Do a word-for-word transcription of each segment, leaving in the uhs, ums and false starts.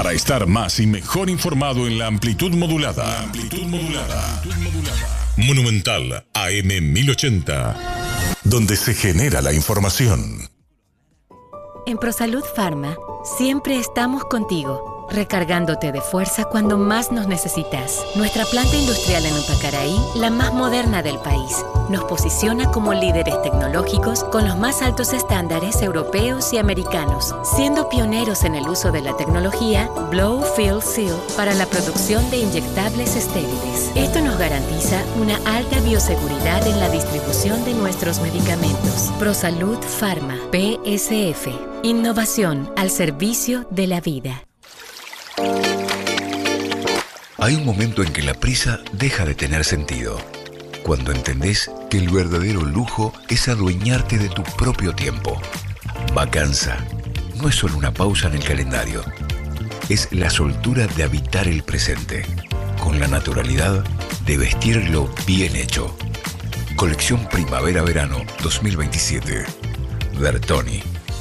Para estar más y mejor informado en la amplitud modulada. La amplitud modulada. Monumental A M mil ochenta, donde se genera la información. En ProSalud Pharma, siempre estamos contigo, recargándote de fuerza cuando más nos necesitas. Nuestra planta industrial en Upacaraí, la más moderna del país, nos posiciona como líderes tecnológicos con los más altos estándares europeos y americanos, siendo pioneros en el uso de la tecnología Blow Fill Seal para la producción de inyectables estériles. Esto nos garantiza una alta bioseguridad en la distribución de nuestros medicamentos. ProSalud Pharma, P S F. Innovación al servicio de la vida. Hay un momento en que la prisa deja de tener sentido. Cuando entendés que el verdadero lujo es adueñarte de tu propio tiempo. Vacanza no es solo una pausa en el calendario. Es la soltura de habitar el presente, con la naturalidad de vestirlo bien hecho. Colección Primavera-Verano dos mil veintisiete. Bertoni.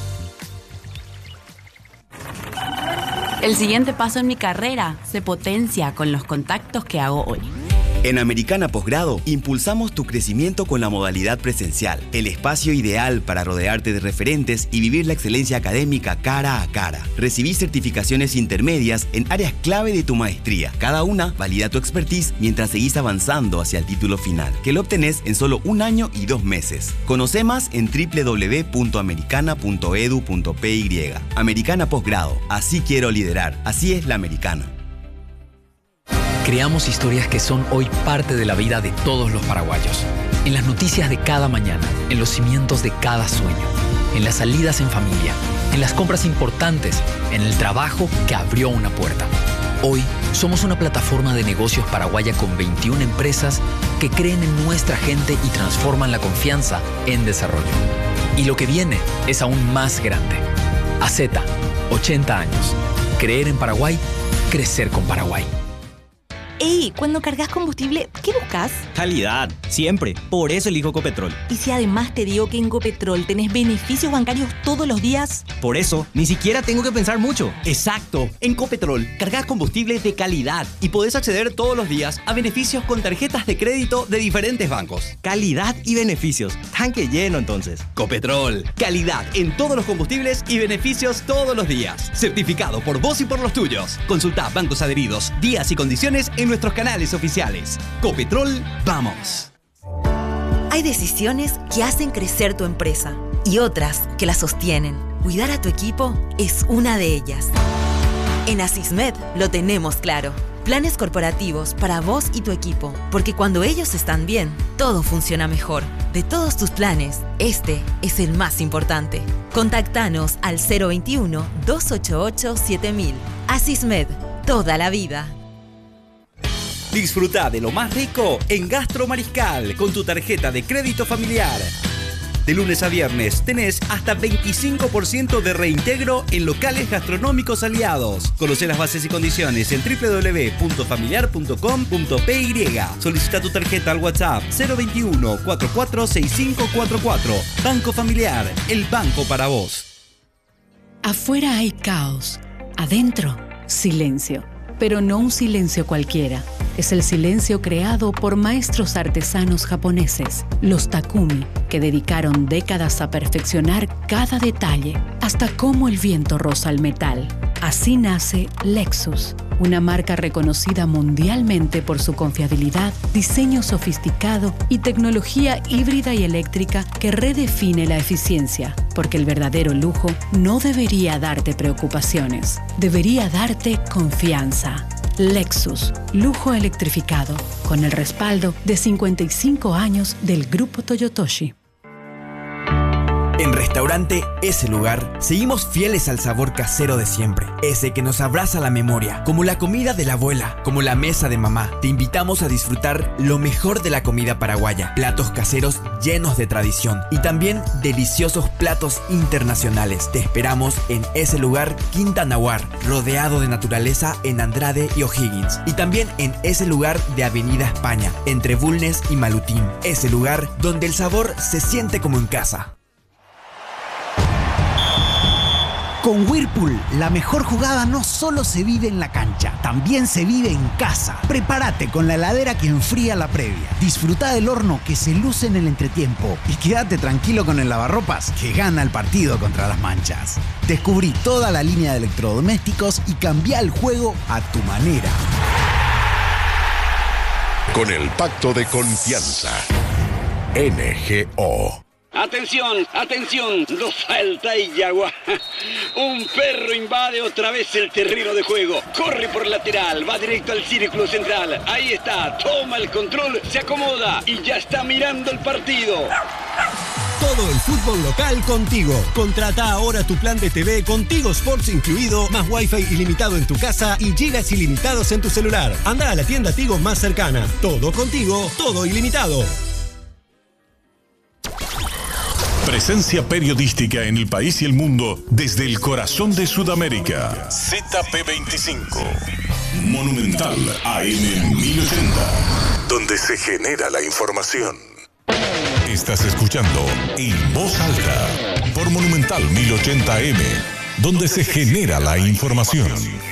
El siguiente paso en mi carrera se potencia con los contactos que hago hoy. En Americana Posgrado, impulsamos tu crecimiento con la modalidad presencial, el espacio ideal para rodearte de referentes y vivir la excelencia académica cara a cara. Recibí certificaciones intermedias en áreas clave de tu maestría. Cada una valida tu expertise mientras seguís avanzando hacia el título final, que lo obtenés en solo un año y dos meses. Conoce más en doble u doble u doble u punto americana punto e d u punto p y. Americana Posgrado, así quiero liderar, así es la americana. Creamos historias que son hoy parte de la vida de todos los paraguayos. En las noticias de cada mañana, en los cimientos de cada sueño, en las salidas en familia, en las compras importantes, en el trabajo que abrió una puerta. Hoy somos una plataforma de negocios paraguaya con veintiuna empresas que creen en nuestra gente y transforman la confianza en desarrollo. Y lo que viene es aún más grande. A Z, ochenta años. Creer en Paraguay, crecer con Paraguay. Ey, cuando cargas combustible, ¿qué buscas? Calidad, siempre. Por eso elijo Copetrol. ¿Y si además te digo que en Copetrol tenés beneficios bancarios todos los días? Por eso, ni siquiera tengo que pensar mucho. Exacto. En Copetrol, cargas combustible de calidad y podés acceder todos los días a beneficios con tarjetas de crédito de diferentes bancos. Calidad y beneficios. Tanque lleno, entonces. Copetrol. Calidad en todos los combustibles y beneficios todos los días. Certificado por vos y por los tuyos. Consulta bancos adheridos, días y condiciones en nuestros canales oficiales. Copetrol, vamos. Hay decisiones que hacen crecer tu empresa y otras que la sostienen. Cuidar a tu equipo es una de ellas. En Asismed lo tenemos claro. Planes corporativos para vos y tu equipo, porque cuando ellos están bien, todo funciona mejor. De todos tus planes, este es el más importante. Contactanos al cero veintiuno, dos ochenta y ocho, siete mil. Asismed, toda la vida. Disfruta de lo más rico en Gastro Mariscal con tu tarjeta de crédito familiar. De lunes a viernes tenés hasta veinticinco por ciento de reintegro en locales gastronómicos aliados. Conoce las bases y condiciones en doble u doble u doble u punto familiar punto com punto p y. Solicita tu tarjeta al WhatsApp cero veintiuno, cuarenta y cuatro, sesenta y cinco cuarenta y cuatro. Banco Familiar, el banco para vos. Afuera hay caos, adentro silencio, pero no un silencio cualquiera. Es el silencio creado por maestros artesanos japoneses, los Takumi, que dedicaron décadas a perfeccionar cada detalle, hasta cómo el viento roza el metal. Así nace Lexus, una marca reconocida mundialmente por su confiabilidad, diseño sofisticado y tecnología híbrida y eléctrica que redefine la eficiencia, porque el verdadero lujo no debería darte preocupaciones, debería darte confianza. Lexus, lujo electrificado, con el respaldo de cincuenta y cinco años del Grupo Toyotoshi. En Restaurante Ese Lugar, seguimos fieles al sabor casero de siempre, ese que nos abraza la memoria, como la comida de la abuela, como la mesa de mamá. Te invitamos a disfrutar lo mejor de la comida paraguaya, platos caseros llenos de tradición y también deliciosos platos internacionales. Te esperamos en Ese Lugar Quinta Nahuar, rodeado de naturaleza en Andrade y O'Higgins, y también en Ese Lugar de Avenida España, entre Bulnes y Malutín. Ese Lugar donde el sabor se siente como en casa. Con Whirlpool, la mejor jugada no solo se vive en la cancha, también se vive en casa. Prepárate con la heladera que enfría la previa. Disfruta del horno que se luce en el entretiempo. Y quédate tranquilo con el lavarropas que gana el partido contra las manchas. Descubrí toda la línea de electrodomésticos y cambia el juego a tu manera. Con el pacto de confianza. N G O. Atención, atención, no falta y yagua. Un perro invade otra vez el terreno de juego. Corre por lateral, va directo al círculo central. Ahí está, toma el control, se acomoda y ya está mirando el partido. Todo el fútbol local contigo. Contrata ahora tu plan de T V con Tigo Sports incluido, más Wi-Fi ilimitado en tu casa y gigas ilimitados en tu celular. Anda a la tienda Tigo más cercana. Todo contigo, todo ilimitado. Presencia periodística en el país y el mundo desde el corazón de Sudamérica. Z P veinticinco. Monumental A M mil ochenta. Donde se genera la información. Estás escuchando En Voz Alta por Monumental mil ochenta A M, donde se genera la información.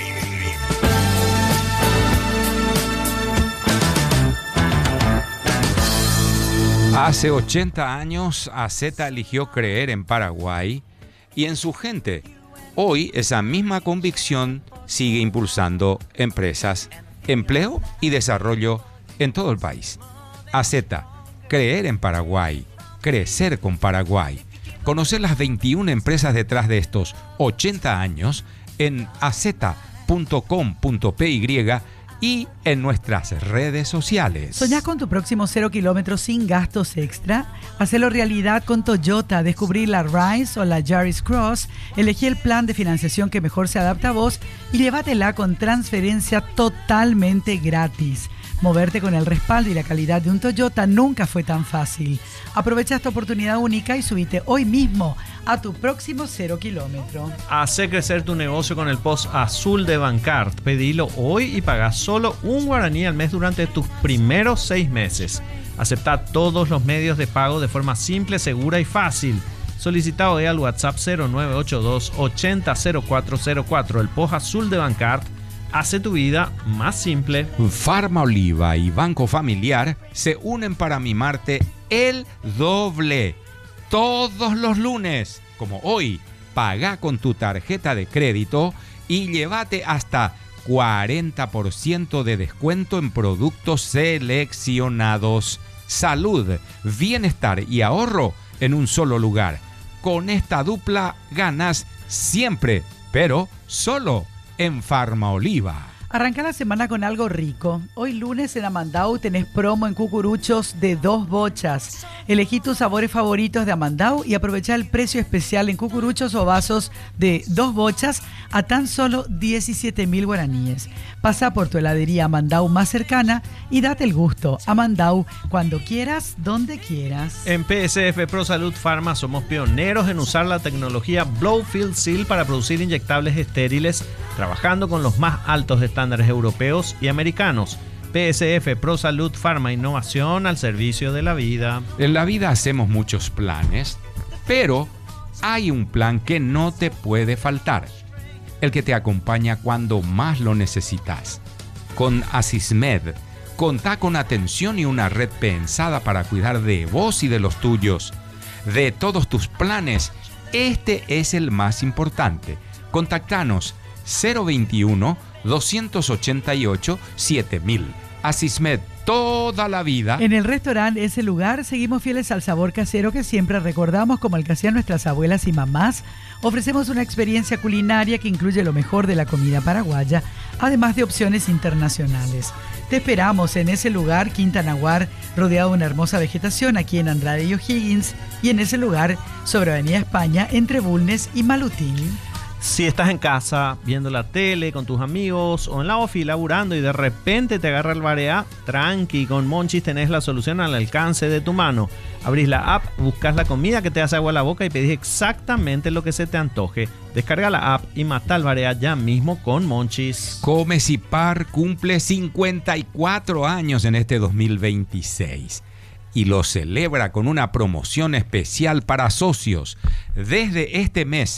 Hace ochenta años, A Z eligió creer en Paraguay y en su gente. Hoy, esa misma convicción sigue impulsando empresas, empleo y desarrollo en todo el país. A Z, creer en Paraguay, crecer con Paraguay. Conocer las veintiuna empresas detrás de estos ochenta años en a z punto com punto p y y en nuestras redes sociales. ¿Soñás con tu próximo cero kilómetros sin gastos extra? Hacelo realidad con Toyota. Descubrí la Rise o la Yaris Cross. Elegí el plan de financiación que mejor se adapta a vos y llévatela con transferencia totalmente gratis. Moverte con el respaldo y la calidad de un Toyota nunca fue tan fácil. Aprovecha esta oportunidad única y subite hoy mismo a tu próximo cero kilómetro. Hace crecer tu negocio con el post azul de Bancard. Pedilo hoy y paga solo un guaraní al mes durante tus primeros seis meses. Acepta todos los medios de pago de forma simple, segura y fácil. Solicita hoy al WhatsApp cero nueve ocho dos ochenta cero cuatro cero cuatro. El post azul de Bancard hace tu vida más simple. Farma Oliva y Banco Familiar se unen para mimarte el doble. Todos los lunes, como hoy, paga con tu tarjeta de crédito y llévate hasta cuarenta por ciento de descuento en productos seleccionados. Salud, bienestar y ahorro en un solo lugar. Con esta dupla ganas siempre, pero solo en Farma Oliva. Arranca la semana con algo rico. Hoy lunes en Amandau tenés promo en cucuruchos de dos bochas. Elegí tus sabores favoritos de Amandau y aprovecha el precio especial en cucuruchos o vasos de dos bochas a tan solo diecisiete mil guaraníes. Pasa por tu heladería Amandau más cercana y date el gusto. Amandau, cuando quieras, donde quieras. En P S F Pro Salud Pharma somos pioneros en usar la tecnología Blow-Fill Seal para producir inyectables estériles, trabajando con los más altos estándares estándares europeos y americanos. P S F Pro Salud Pharma, innovación al servicio de la vida. En la vida hacemos muchos planes, pero hay un plan que no te puede faltar, el que te acompaña cuando más lo necesitas. Con Asismed, contá con atención y una red pensada para cuidar de vos y de los tuyos. De todos tus planes, este es el más importante. Contactanos cero veintiuno, doscientos ochenta y ocho, siete mil. Asismed, toda la vida. En el restaurante Ese Lugar seguimos fieles al sabor casero que siempre recordamos como el que hacían nuestras abuelas y mamás. Ofrecemos una experiencia culinaria que incluye lo mejor de la comida paraguaya, además de opciones internacionales. Te esperamos en Ese Lugar, Quinta Naguar, rodeado de una hermosa vegetación aquí en Andrade y O'Higgins, y en Ese Lugar, sobre Avenida España, entre Bulnes y Malutín. Si estás en casa viendo la tele con tus amigos o en la ofi laburando y de repente te agarra el barea, tranqui, con Monchis tenés la solución al alcance de tu mano. Abrís la app, buscas la comida que te hace agua a la boca y pedís exactamente lo que se te antoje. Descarga la app y mata el barea ya mismo con Monchis. Comecipar cumple cincuenta y cuatro años en este dos mil veintiséis y lo celebra con una promoción especial para socios. Desde este mes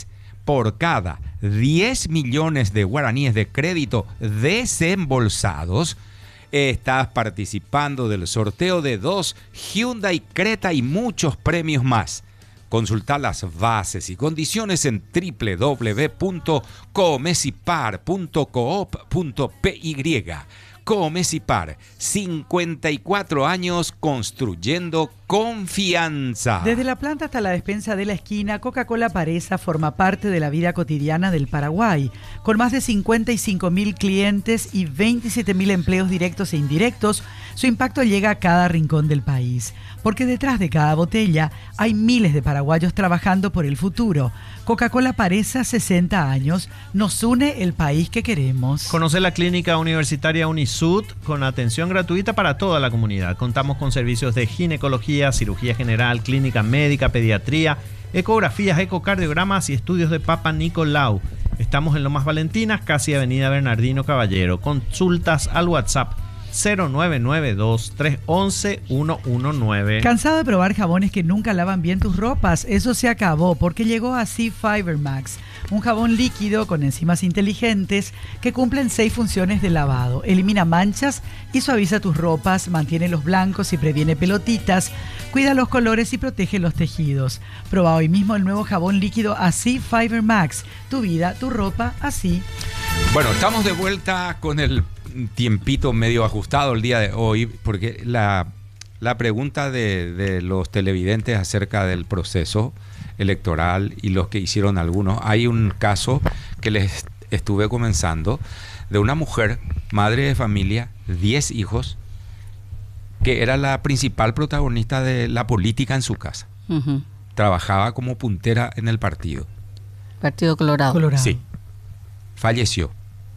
por cada diez millones de guaraníes de crédito desembolsados, estás participando del sorteo de dos Hyundai Creta y muchos premios más. Consulta las bases y condiciones en doble u doble u doble u punto comesipar punto coop punto p y. Comesipar, cincuenta y cuatro años construyendo confianza. Desde la planta hasta la despensa de la esquina, Coca-Cola Paresa forma parte de la vida cotidiana del Paraguay. Con más de cincuenta y cinco mil clientes y veintisiete mil empleos directos e indirectos, su impacto llega a cada rincón del país. Porque detrás de cada botella hay miles de paraguayos trabajando por el futuro. Coca-Cola Paresa, sesenta años, nos une el país que queremos. Conoce la clínica universitaria Unisud con atención gratuita para toda la comunidad. Contamos con servicios de ginecología, cirugía general, clínica médica, pediatría, ecografías, ecocardiogramas y estudios de Papa Nicolau. Estamos en Lomas Valentinas, casi Avenida Bernardino Caballero. Consultas al WhatsApp cero nueve nueve dos, tres uno uno, uno uno nueve. ¿Cansado de probar jabones que nunca lavan bien tus ropas? Eso se acabó porque llegó así Fiber Max, un jabón líquido con enzimas inteligentes que cumplen seis funciones de lavado. Elimina manchas y suaviza tus ropas, mantiene los blancos y previene pelotitas, cuida los colores y protege los tejidos. Proba hoy mismo el nuevo jabón líquido así Fiber Max. Tu vida, tu ropa, así. Bueno, estamos de vuelta con el tiempito medio ajustado el día de hoy, porque la, la pregunta de, de los televidentes acerca del proceso electoral y los que hicieron algunos, hay un caso que les estuve comenzando de una mujer, madre de familia, diez hijos, que era la principal protagonista de la política en su casa. Uh-huh. Trabajaba como puntera en el partido. Partido Colorado. Colorado. Sí. Falleció.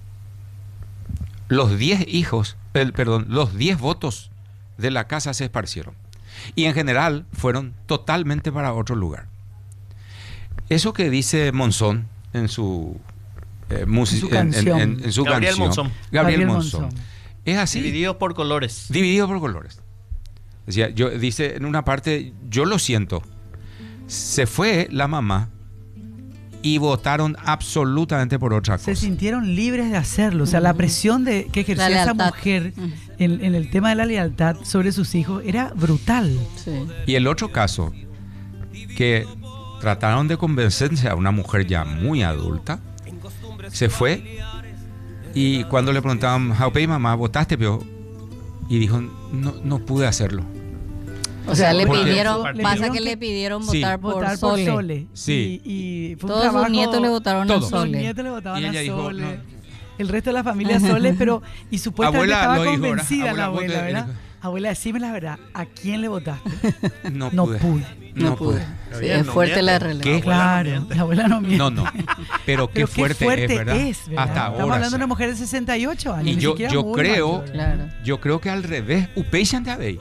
Los diez hijos, el, perdón, los diez votos de la casa se esparcieron. Y en general fueron totalmente para otro lugar. Eso que dice Monzón en su, eh, music, en su canción, en, en, en su Gabriel canción Monzón. Gabriel, Gabriel Monzón. Monzón. Es así. Dividido por colores. Dividido por colores. Decía, yo, dice en una parte, yo lo siento. Se fue la mamá y votaron absolutamente por otra cosa. Se sintieron libres de hacerlo. O sea, la presión de, que ejercía esa mujer en, en el tema de la lealtad sobre sus hijos era brutal. Sí. Y el otro caso, que trataron de convencerse a una mujer ya muy adulta, se fue y cuando le preguntaban, Jaupey, mamá, ¿votaste? Pero, y dijo, no, no pude hacerlo. O sea, le Porque pidieron, le pasa pidieron que que, le pidieron sí, votar por votar Sole. por Sole. Sí. Y, y fue un Todos trabajo, sus nietos le votaron todos. a Sole. Los nietos le votaban Y ella a dijo, Sole. no. El resto de la familia Sole, pero y supuestamente Abuela, estaba lo dijo, convencida ¿verdad? la Abuela, abuela, abuela, ¿verdad? Abuela, decime la verdad, ¿a quién le votaste? No, No pude. pude. No, No pude. pude. Sí, es fuerte la realidad. ¿Qué? Claro, la abuela no miente. No, no. Pero qué Pero fuerte, qué fuerte es, ¿verdad? es, ¿verdad? Hasta Estamos ahora. hablando de una mujer de sesenta y ocho años. Y ni yo, siquiera yo muy creo, mayor. Claro. yo creo que al revés, Upeixan de Abey,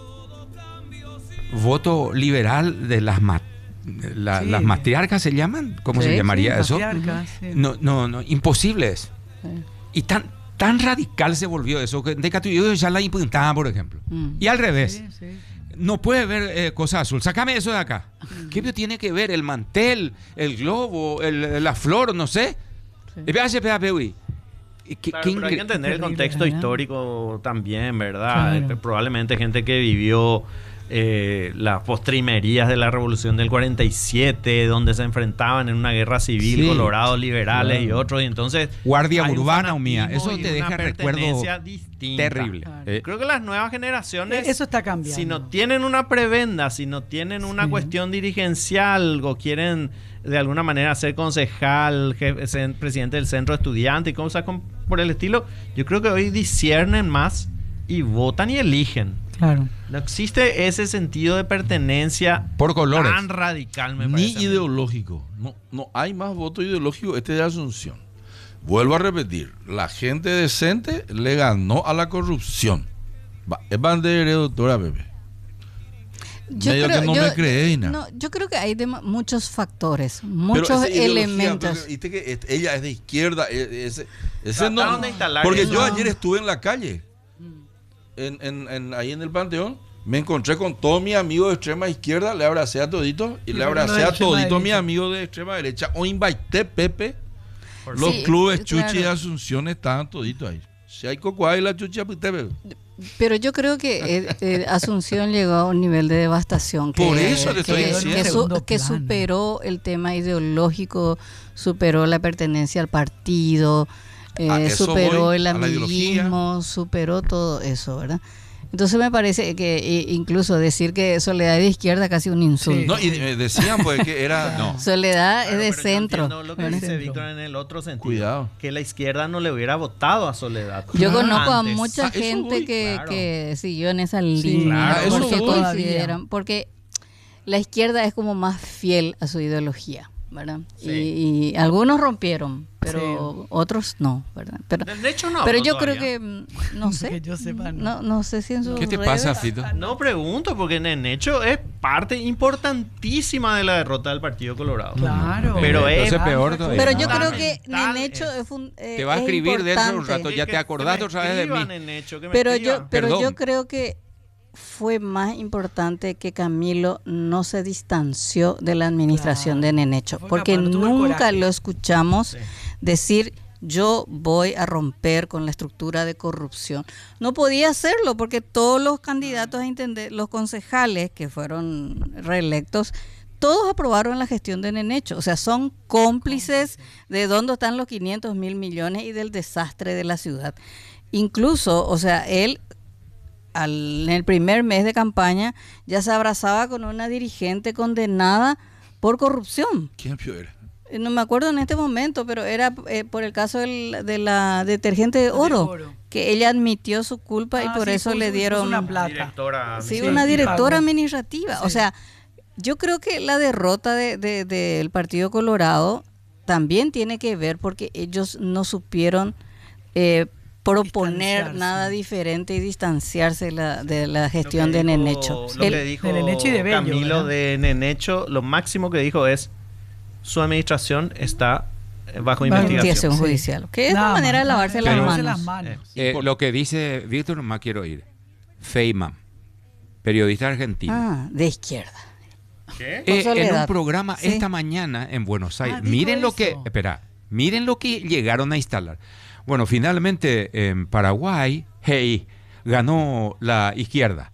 voto liberal de las ma- la- Sí. las matriarcas se llaman, ¿cómo Sí, se llamaría Sí, eso? patriarcas, sí. No, no, no, imposible es. Sí. Y tan, tan radical se volvió eso que de Catullo ya la impuntaban, por ejemplo. Mm. Y al revés. Sí, sí. No puede ver eh, cosa azul. Sácame eso de acá. ¿Qué tiene que ver el mantel, el globo, el- la flor, no sé? Sí. Espérate, espérate, uy. ¿Qué- Claro, qué pero hay que incre- entender el terrible, contexto ¿verdad? histórico también, ¿verdad? Claro. Eh, Probablemente gente que vivió eh, las postrimerías de la Revolución del cuarenta y siete, donde se enfrentaban en una guerra civil, Sí. colorados liberales Claro. y otros, y entonces... Guardia hay un urbana, mía. fanatismo Eso y te deja una recuerdo pertenencia distinta. terrible. Claro. Eh, Creo que las nuevas generaciones, Eso está cambiando. si no tienen una prebenda, si no tienen una Sí. cuestión dirigencial o quieren de alguna manera ser concejal, jefe, cen- presidente del centro estudiante y cosas con- por el estilo, yo creo que hoy disciernen más y votan y eligen. Claro. No existe ese sentido de pertenencia por colores. tan radical, me Ni parece a mí. ideológico. No, no hay más voto ideológico este de Asunción. Vuelvo a repetir, la gente decente le ganó a la corrupción. Va, es bandera, doctora Bebé. Yo Medio creo, que no yo, me creéis, nada. no, yo creo que hay dema- muchos factores, Pero muchos esa ideología, elementos. entonces, viste que es- ella es de izquierda. e- Ese, ese Trataron no, de instalar porque eso. yo ayer estuve en la calle, en, en, en- ahí en el Panteón, Me encontré con todos mis amigos de extrema izquierda, le abracé a todito y Sí, le pero abracé no de a extrema todito mis derecha. amigos de extrema derecha. O invité Pepe. Los Sí, clubes claro. Chuchi y Asunción estaban toditos ahí. Si hay cocoa y la Chuchi Pepe. Pero yo creo que eh, eh, Asunción llegó a un nivel de devastación que, Por eso te estoy que- diciendo. que su- Segundo que plano. superó el tema ideológico, superó la pertenencia al partido, eh, A eso superó voy, el a la ideología. amiguismo, superó todo eso, ¿verdad? Entonces me parece que eh, incluso decir que Soledad es de izquierda casi un insulto. No, y eh, decían pues que era. No. Soledad es de Pero yo centro. entiendo lo que ¿verdad? dice Víctor en el otro sentido. Cuidado. Que la izquierda no le hubiera votado a Soledad. Yo conozco a Antes. mucha Ah, eso gente voy. que, Claro. que siguió en esa línea claro, eso porque voy. consideran, porque la izquierda es como más fiel a su ideología, ¿verdad? Sí. Y, y algunos rompieron, pero otros no, ¿verdad? Pero, De hecho, no pero habló yo creo todavía. que, mm, no sé, Que yo sepa, no. no, no sé si en sus ¿Qué te redes- pasa, Fito? No pregunto, porque Nenecho es parte importantísima de la derrota del Partido Colorado. Claro. Pero es. Entonces peor todavía. Pero yo creo que Fundamental Nenecho es, fun- eh, Te va a es escribir dentro de un importante. rato. Ya te acordaste otra vez de mí. Nenecho, que me Pero escriban. yo, pero yo Perdón. creo que fue más importante que Camilo no se distanció de la administración de Nenecho, Fue porque capaz, no tuvo el nunca coraje. lo escuchamos decir yo voy a romper con la estructura de corrupción. No podía hacerlo porque todos los candidatos a intender, los concejales que fueron reelectos, todos aprobaron la gestión de Nenecho, o sea, son cómplices de dónde están los quinientos mil millones y del desastre de la ciudad. Incluso, o sea, él al, en el primer mes de campaña ya se abrazaba con una dirigente condenada por corrupción. ¿Quién era? Eh, No me acuerdo en este momento, pero era eh, por el caso del- de la detergente de oro, oro. que ella admitió su culpa y Ah, por sí, eso puso- le puso dieron una plata. Directora. sí, Sí, una y directora pagó. administrativa. O Sí. sea, yo creo que la derrota de, de- del Partido Colorado también tiene que ver porque ellos no supieron eh, proponer Distanciarse. nada diferente y distanciarse la- de la Lo que gestión de dijo- Nenecho. Lo El- que dijo de Nenecho y de Bello, Camilo ¿verdad? de Nenecho, lo máximo que dijo es su administración está eh, bajo investigación. investigación Sí. judicial, que es una Nada manera de más, lavarse nada las más. manos. Lavarse las manos. Eh, lo que dice Víctor, nomás quiero oír. Feynman, periodista argentino. Ah, de izquierda. ¿Qué? Eh, en Soledad. un programa Sí. esta mañana en Buenos Aires. Ah, dijo miren lo que, eso. espera, miren lo que llegaron a instalar. Bueno, finalmente en Paraguay, hey, ganó la izquierda.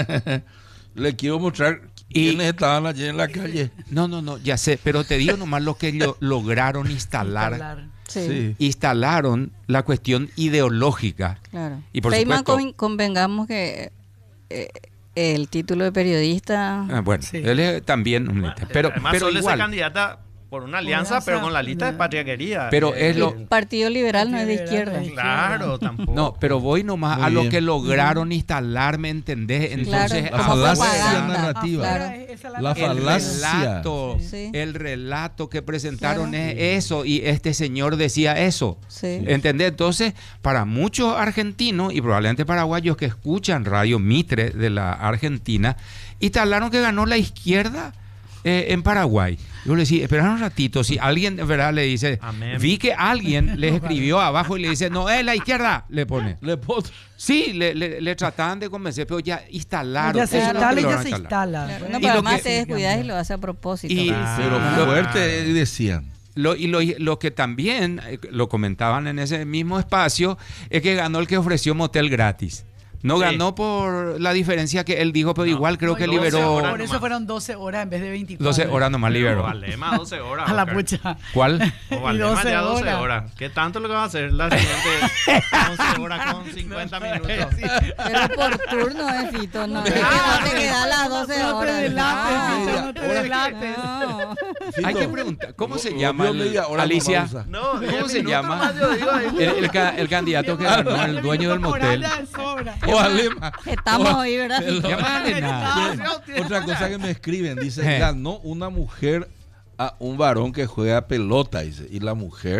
Le quiero mostrar Y- quiénes estaban allí en la calle. No, no, no, ya sé, pero te digo nomás lo que lo- lograron instalar. Instalar. Sí, Sí. Instalaron la cuestión ideológica. claro. Y por Feynman, supuesto- con- convengamos que eh, el título de periodista Ah, bueno, Sí. él es también un lista, pero, Además, pero suele ser igual. candidata por una alianza, alianza, pero con la lista de de- patria querida. Pero Eh, es lo- el Partido Liberal no es de Partido izquierda. Liberal no es de Claro, tampoco. No, pero voy nomás Muy a lo bien. que lograron instalar, ¿me entendés? Entonces, Claro, La como falacia propaganda. narrativa. Ah, claro. Esa es la- La el falacia. relato, Sí. el relato que presentaron Claro. es eso y este señor decía eso. Sí. ¿Entendés? Entonces, para muchos argentinos y probablemente paraguayos que escuchan Radio Mitre de la Argentina, instalaron que ganó la izquierda eh, en Paraguay. Yo le decía, espera un ratito, si alguien de verdad le dice, Amén. vi que alguien le escribió abajo y le dice, no, es la izquierda, le pone. Le puedo- Sí, le, le, le trataban de convencer, pero ya instalaron. Ya se eso es lo instala que y ya lograron se instalar. instala. Claro. Bueno, No, Y pero lo además que- te descuidas y lo hace a propósito. Y- Pero Claro. fuerte y decían. Lo, y lo, lo que también eh, lo comentaban en ese mismo espacio es que ganó el que ofreció motel gratis. No Sí. ganó por la diferencia que él dijo, pero No, igual creo no, que doce liberó horas. Por eso fueron doce horas en vez de veinticuatro. doce horas nomás liberó. Valema doce horas. A la Oscar. pucha. ¿Cuál? O Y Valema doce ya doce horas. horas. ¿Qué tanto lo que va a hacer la siguiente once horas con cincuenta minutos? Pero por turno, eh, Fito, no. Es que Ah, no te quedas las doce No te horas. delates, No. Fito, no te delates. No. Hay que preguntar, ¿cómo se Vo- llama? volvió el- media hora Alicia, nomás, No, ¿cómo diez se minutos llama? más yo digo ahí. El, el ca- el candidato que ganó el dueño del motel. O Alema. Estamos hoy, ¿verdad? Perdón. Llámale nada. Otra cosa que me escriben, dice, Eh. ganó una mujer a un varón que juega pelota, dice, y la mujer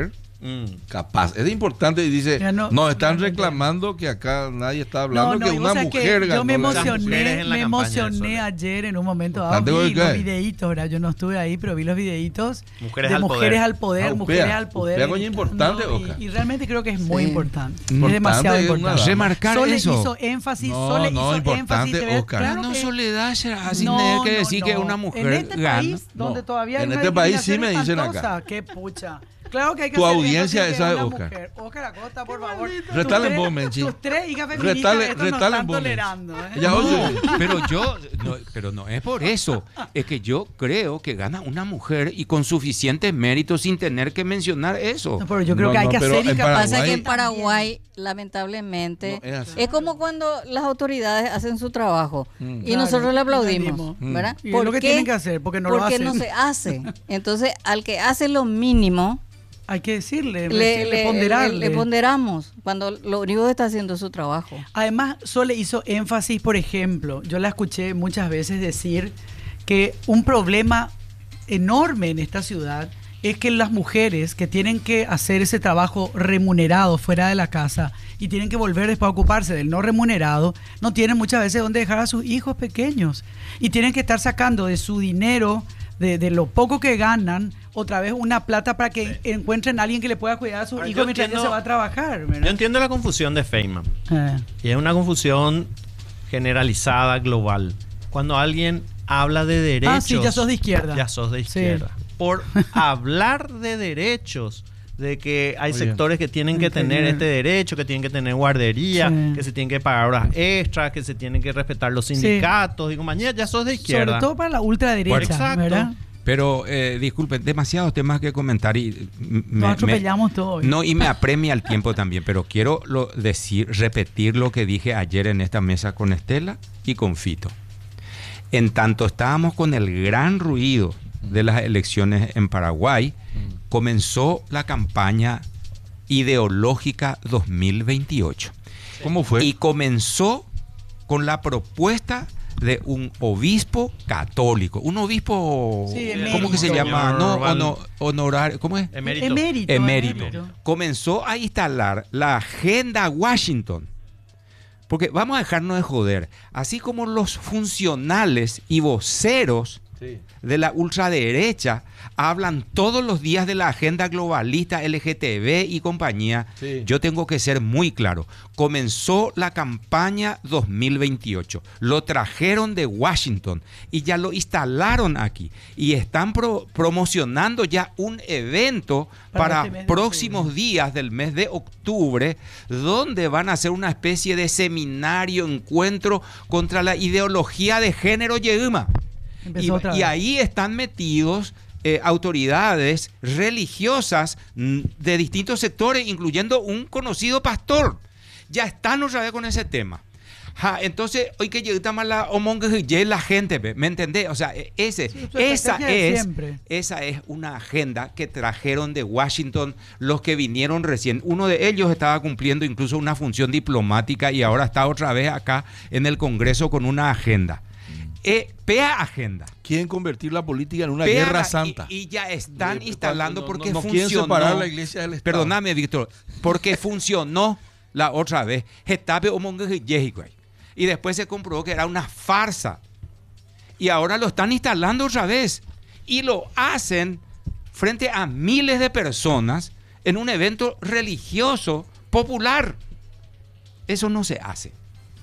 Mm. Capaz. Es importante y dice, no, nos están no, reclamando que acá nadie está hablando No, no, que y una vos sabés mujer que ganó. yo me la- emocioné, me emocioné ayer en un momento dado. Bastante Vi los golpe. videitos, ¿verdad? Yo no estuve ahí, pero vi los videitos Mujeres de al mujeres poder. al poder, Ah, mujeres upea. al poder. Upea, coño, importante, No, Oscar. y, y realmente creo que es muy Sí. importante. Importante, Es demasiado es una importante. dama. Remarcar Sole eso. hizo énfasis, No, Sole no, hizo importante, énfasis. ¿ves? Oscar. Claro no que- soledad será sin No, tener que no, decir no. que una mujer En este gana. país, donde No. todavía hay En una este país sí discriminación me dicen espantosa, acá. qué pucha. Claro que hay que Tu hacer audiencia énfasis esa que es una Oscar. mujer. Oscar Acosta, por favor. Retalen Tus vos, tres- Menchi. Tus tres hijas feministas Retale- esto no retalen están vos, Menchi. tolerando. ¿eh? Ya, No, oye. pero yo, no, pero no es por eso. Es que yo creo que gana una mujer y con suficientes méritos sin tener que mencionar eso. No, pero yo creo No, que hay no, que pero hacer y en capaz. Paraguay- Pasa que en Paraguay, lamentablemente, No, es así. es como cuando las autoridades hacen su trabajo Mm. y Claro, nosotros le aplaudimos, aplaudimos. Mm. ¿verdad? Y es ¿Por lo que qué? tienen que hacer, porque no lo Porque hacen. no se hace. Entonces, al que hace lo mínimo, Hay que decirle, le, decirle, le- ponderarle. le- le ponderamos, cuando lo único que está haciendo es su trabajo. Además, Sole hizo énfasis, por ejemplo, yo la escuché muchas veces decir que un problema enorme en esta ciudad es que las mujeres que tienen que hacer ese trabajo remunerado fuera de la casa y tienen que volver después a ocuparse del no remunerado, no tienen muchas veces dónde dejar a sus hijos pequeños y tienen que estar sacando de su dinero, de, de lo poco que ganan, otra vez una plata para que encuentren a alguien que le pueda cuidar a sus Ahora, hijos yo mientras ella entiendo- se va a trabajar, ¿verdad? Yo entiendo la confusión de Feynman. Eh. Y es una confusión generalizada, global. Cuando alguien habla de derechos... Ah, sí, ya sos de izquierda. Ya sos de Sí. izquierda. Por hablar de derechos, de que hay Oye. sectores que tienen que Entender. tener este derecho, que tienen que tener guardería, Sí. que se tienen que pagar horas extras, que se tienen que respetar los Sí. sindicatos y compañía, ya sos de izquierda. Sobre todo para la ultraderecha, Bueno, exacto. ¿verdad? Pero eh, disculpen, demasiados temas que comentar y m- me, Nos atropellamos todo hoy. No, y me apremia el tiempo también, pero quiero lo, decir, repetir lo que dije ayer en esta mesa con Estela y con Fito. En tanto estábamos con el gran ruido de las elecciones en Paraguay, comenzó la campaña ideológica dos mil veintiocho. ¿Cómo fue? Y comenzó con la propuesta de un obispo católico, un obispo, Sí, ¿cómo que se emérito. llama? No, Val- ono- honorario, ¿cómo es? Emérito. Emérito. Emérito. emérito. Comenzó a instalar la agenda Washington. Porque vamos a dejarnos de joder. Así como los funcionales y voceros Sí. de la ultraderecha hablan todos los días de la agenda globalista L G T B y compañía, Sí. yo tengo que ser muy claro. Comenzó la campaña dos mil veintiocho, lo trajeron de Washington y ya lo instalaron aquí y están pro- promocionando ya un evento Para para, este mes de próximos días del mes de octubre, donde van a hacer una especie de seminario, encuentro contra la ideología de género Yeuma. Empezó Y, otra y vez. ahí están metidos eh, autoridades religiosas mm, de distintos sectores, incluyendo un conocido pastor. Ya están otra vez con ese tema. Ja, entonces, hoy que llega más la homonge la gente, ¿ve? ¿Me entendés? O sea, e- ese, Sí, su esa estrategia de es, siempre. esa es una agenda que trajeron de Washington los que vinieron recién. Uno de ellos estaba cumpliendo incluso una función diplomática y ahora está otra vez acá en el Congreso con una agenda. Eh, pea agenda. Quieren convertir la política en una Pea guerra la- santa. Y, y ya están Eh, instalando no, porque no, no quieren funcionó. separar la iglesia del Estado. Perdóname, Víctor, porque funcionó la otra vez. Getafe o Monge Yehigüey. Y después se comprobó que era una farsa. Y ahora lo están instalando otra vez. Y lo hacen frente a miles de personas en un evento religioso popular. Eso no se hace.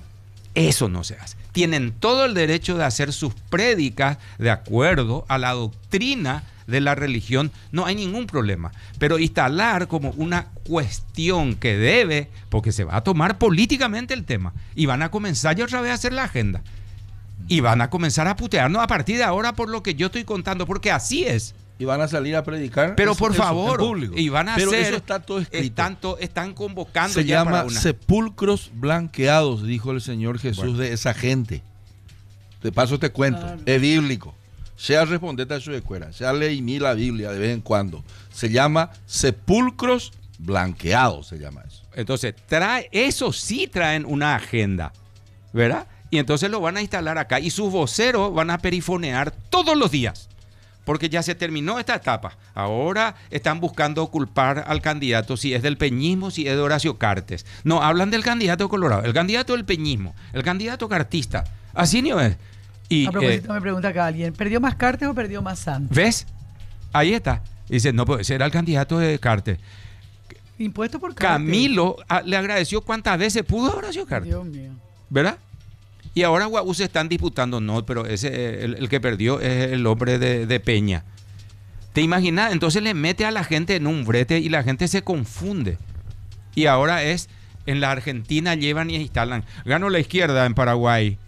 Eso no se hace. Tienen todo el derecho de hacer sus prédicas de acuerdo a la doctrina de la religión, no hay ningún problema. Pero instalar como una cuestión que debe, porque se va a tomar políticamente el tema, y van a comenzar ya otra vez a hacer la agenda. Y van a comenzar a putearnos a partir de ahora por lo que yo estoy contando, porque así es. Y van a salir a predicar. Pero eso- por eso, favor, en público. y van a Pero hacer, eso está todo escrito. están, to- están convocando Se ya para llama una. sepulcros blanqueados, dijo el Señor Jesús Bueno. de esa gente. De paso te cuento, Claro. es bíblico. Sea respondete a su escuela, sea leí mí la Biblia de vez en cuando. Se llama sepulcros blanqueados, se llama eso. Entonces, trae, eso sí traen una agenda, ¿verdad? Y entonces lo van a instalar acá y sus voceros van a perifonear todos los días porque ya se terminó esta etapa. Ahora están buscando culpar al candidato, si es del peñismo, si es de Horacio Cartes. No, hablan del candidato colorado, el candidato del peñismo, el candidato cartista. Así no es. Y, a propósito, eh, me pregunta acá alguien, ¿perdió más Cartes o perdió más Santos? ¿Ves? Ahí está. Dice, no, pues será el candidato de Cartes. Impuesto por Cartes. Camilo a, le agradeció cuántas veces pudo a Horacio Cartes. Dios mío. ¿Verdad? Y ahora Guau se están disputando, no, pero ese el, el que perdió es el hombre de, de Peña. ¿Te imaginas? Entonces le mete a la gente en un brete y la gente se confunde. Y ahora es, en la Argentina llevan y instalan. Ganó la izquierda en Paraguay.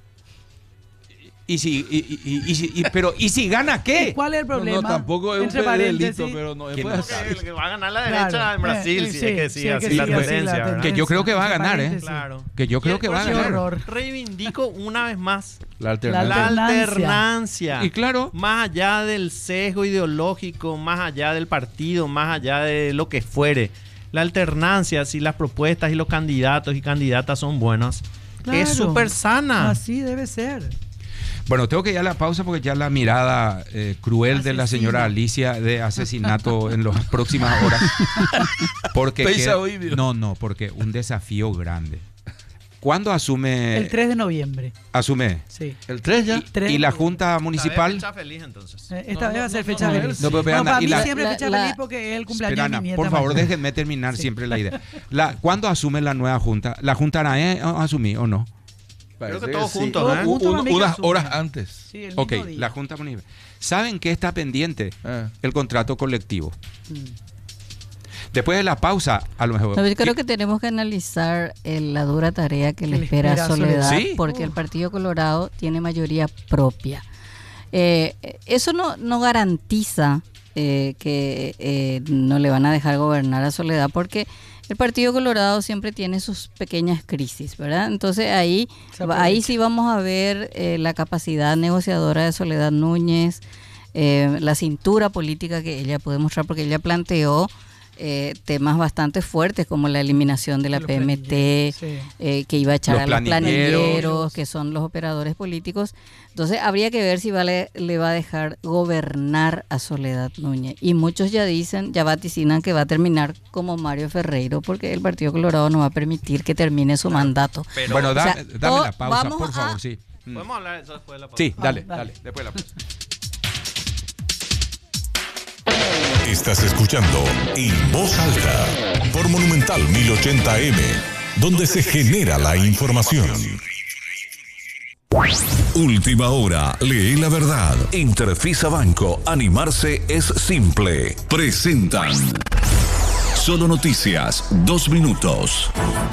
Y si, y, y, y, y, y, pero, ¿y si gana qué? ¿Cuál es el problema? No, no tampoco es Entre un delito, pero no es que, no, que, que va a ganar la derecha claro. en Brasil, eh, sí, si es que sí, sí así sí, la sí, tendencia. Sí, la que yo creo que va a ganar, ¿eh? Claro. Que yo creo que va a ganar. Horror. Reivindico una vez más la alternancia. La alternancia. Y claro. Más allá del sesgo ideológico, más allá del partido, más allá de lo que fuere. La alternancia, si las propuestas y los candidatos y candidatas son buenas, claro. es súper sana. Así debe ser. Bueno, tengo que ir a la pausa porque ya la mirada eh, cruel Asesino. de la señora Alicia de asesinato en las próximas horas. Porque que, no, no, porque un desafío grande. ¿Cuándo asume? El tres de noviembre. ¿Asume? Sí. ¿El tres ya? ¿Y la Junta Municipal? Esta vez fecha feliz, entonces. Eh, esta no, vez va a ser no, fecha no, feliz. No, pero, pero, no, para mí la, siempre la, fecha la, feliz porque es el cumpleaños Esperana, de mi nieta. por favor, mayor. déjenme terminar Sí. siempre la idea. La, ¿Cuándo asume la nueva Junta? ¿La Junta Arae asumir o no? Creo que todos sí. juntos, ¿eh? Un, un, unas horas antes. Sí, el ok, mismo día. la Junta Municipal. ¿Saben qué está pendiente? Eh. El contrato colectivo. Mm. Después de la pausa, a lo mejor... No, yo creo que tenemos que analizar eh, la dura tarea que le espera a Soledad, ¿Sí? porque el Partido Colorado tiene mayoría propia. Eh, eso no, no garantiza eh, que eh, no le van a dejar gobernar a Soledad, porque el Partido Colorado siempre tiene sus pequeñas crisis, ¿verdad? Entonces ahí, ahí sí vamos a ver eh, la capacidad negociadora de Soledad Núñez, eh, la cintura política que ella puede mostrar, porque ella planteó eh, temas bastante fuertes como la eliminación de la P M T, sí. eh, que iba a echar los a los planilleros. planilleros, que son los operadores políticos. Entonces habría que ver si vale, le va a dejar gobernar a Soledad Núñez. Y muchos ya dicen, ya vaticinan que va a terminar como Mario Ferreiro, porque el Partido Colorado no va a permitir que termine su claro. mandato. Pero, bueno, da, o sea, dame la pausa, por a... favor, sí. ¿Podemos hablar de eso después de la pausa? Sí, dale, ah, dale, dale, después de la pausa. Estás escuchando En Voz Alta por Monumental mil ochenta eme, donde se genera la información. Última hora, lee la verdad. Interfisa Banco, animarse es simple. Presentan Solo Noticias, dos minutos.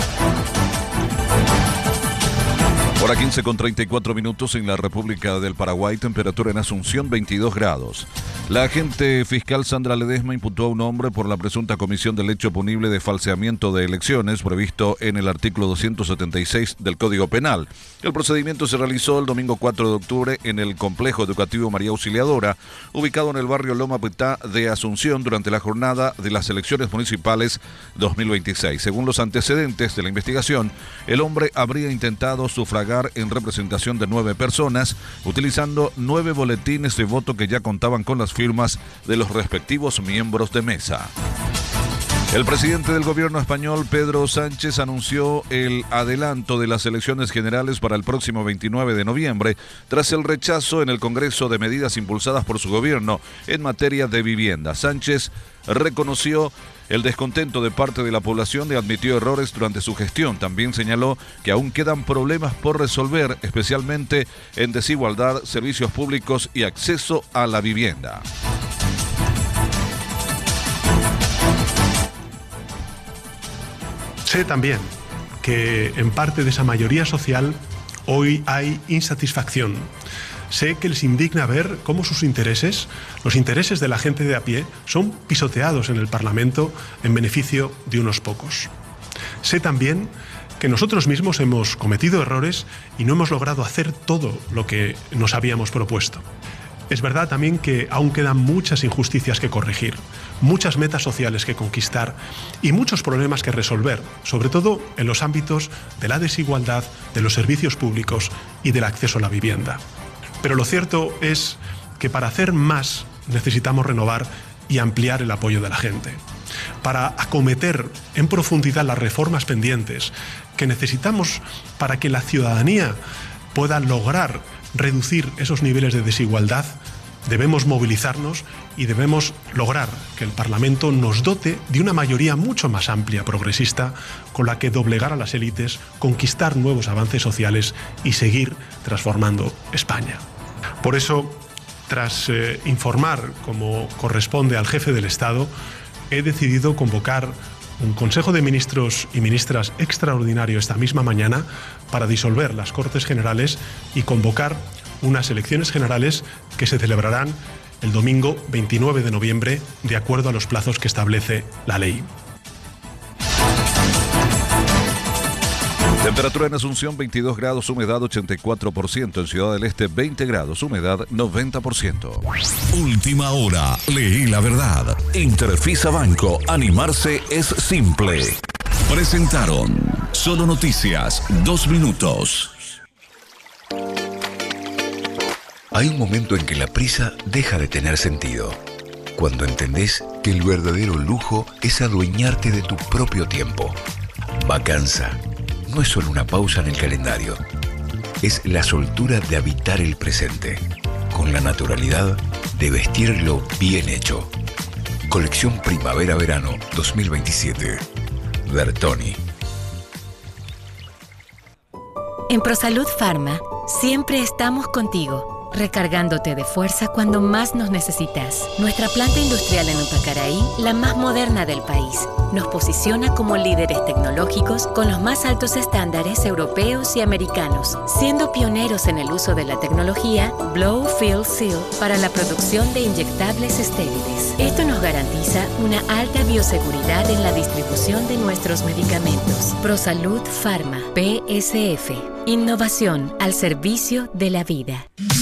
Hora quince con treinta y cuatro minutos en la República del Paraguay, temperatura en Asunción veintidós grados. La agente fiscal Sandra Ledesma imputó a un hombre por la presunta comisión del hecho punible de falseamiento de elecciones previsto en el artículo doscientos setenta y seis del Código Penal. El procedimiento se realizó el domingo cuatro de octubre en el Complejo Educativo María Auxiliadora, ubicado en el barrio Loma Petá de Asunción durante la jornada de las elecciones municipales dos mil veintiséis. Según los antecedentes de la investigación, el hombre habría intentado sufragar en representación de nueve personas, utilizando nueve boletines de voto que ya contaban con las firmas de los respectivos miembros de mesa. El presidente del gobierno español, Pedro Sánchez, anunció el adelanto de las elecciones generales para el próximo veintinueve de noviembre, tras el rechazo en el Congreso de medidas impulsadas por su gobierno en materia de vivienda. Sánchez reconoció el descontento de parte de la población y admitió errores durante su gestión. También señaló que aún quedan problemas por resolver, especialmente en desigualdad, servicios públicos y acceso a la vivienda. Sé también que en parte de esa mayoría social hoy hay insatisfacción. Sé que les indigna ver cómo sus intereses, los intereses de la gente de a pie, son pisoteados en el Parlamento en beneficio de unos pocos. Sé también que nosotros mismos hemos cometido errores y no hemos logrado hacer todo lo que nos habíamos propuesto. Es verdad también que aún quedan muchas injusticias que corregir, muchas metas sociales que conquistar y muchos problemas que resolver, sobre todo en los ámbitos de la desigualdad, de los servicios públicos y del acceso a la vivienda. Pero lo cierto es que para hacer más necesitamos renovar y ampliar el apoyo de la gente. Para acometer en profundidad las reformas pendientes que necesitamos para que la ciudadanía pueda lograr reducir esos niveles de desigualdad, debemos movilizarnos y debemos lograr que el Parlamento nos dote de una mayoría mucho más amplia, progresista, con la que doblegar a las élites, conquistar nuevos avances sociales y seguir transformando España. Por eso, tras eh, informar como corresponde al jefe del Estado, he decidido convocar un Consejo de Ministros y Ministras extraordinario esta misma mañana para disolver las Cortes Generales y convocar unas elecciones generales que se celebrarán el domingo veintinueve de noviembre, de acuerdo a los plazos que establece la ley. Temperatura en Asunción veintidós grados, humedad ochenta y cuatro por ciento. En Ciudad del Este veinte grados, humedad noventa por ciento. Última hora, leí la verdad. Interfisa Banco, animarse es simple. Presentaron Solo Noticias, dos minutos. Hay un momento en que la prisa deja de tener sentido. Cuando entendés que el verdadero lujo es adueñarte de tu propio tiempo. Vacanza no es solo una pausa en el calendario. Es la soltura de habitar el presente, con la naturalidad de vestirlo bien hecho. Colección Primavera-Verano dos mil veintisiete. Bertoni. En ProSalud Pharma, siempre estamos contigo, recargándote de fuerza cuando más nos necesitas. Nuestra planta industrial en Upacaraí, la más moderna del país, nos posiciona como líderes tecnológicos con los más altos estándares europeos y americanos, siendo pioneros en el uso de la tecnología Blow Fill Seal para la producción de inyectables estériles. Esto nos garantiza una alta bioseguridad en la distribución de nuestros medicamentos. ProSalud Pharma, P S F. Innovación al servicio de la vida.